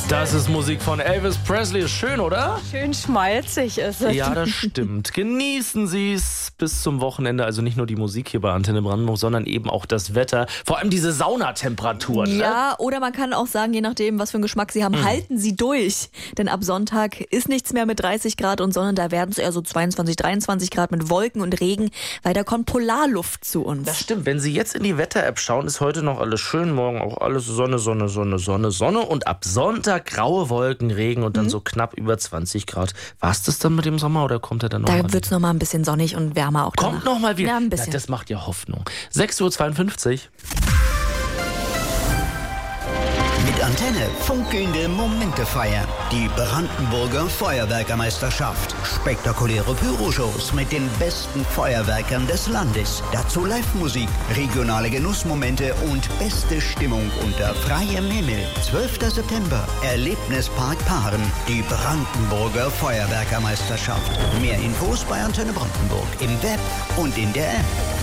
Das ist Musik von Elvis Presley. Schön, oder? Schön schmalzig ist es. Ja, das stimmt. Genießen Sie es bis zum Wochenende. Also nicht nur die Musik hier bei Antenne Brandenburg, sondern eben auch das Wetter. Vor allem diese Saunatemperaturen. Ja, oder man kann auch sagen, je nachdem, was für einen Geschmack Sie haben, halten Sie durch. Denn ab Sonntag ist nichts mehr mit 30 Grad und Sonne. Da werden es eher so 22, 23 Grad mit Wolken und Regen, weil da kommt Polarluft zu uns. Das stimmt. Wenn Sie jetzt in die Wetter-App schauen, ist heute noch alles schön. Morgen auch alles Sonne, Sonne, Sonne, Sonne, Sonne. Und ab Sonntag graue Wolken, Regen und dann so knapp über 20 Grad. War es das dann mit dem Sommer oder kommt er dann noch mal? Da wird es noch mal ein bisschen sonnig und wärmer auch. Kommt noch mal wieder? Ja, ein bisschen. Ja, das macht ja Hoffnung. 6:52 Uhr. Mit Antenne funkelnde Momente feiern. Die Brandenburger Feuerwerkermeisterschaft. Spektakuläre Pyroshows mit den besten Feuerwerkern des Landes. Dazu Live-Musik, regionale Genussmomente und beste Stimmung unter freiem Himmel. 12. September, Erlebnispark Paaren. Die Brandenburger Feuerwerkermeisterschaft. Mehr Infos bei Antenne Brandenburg im Web und in der App.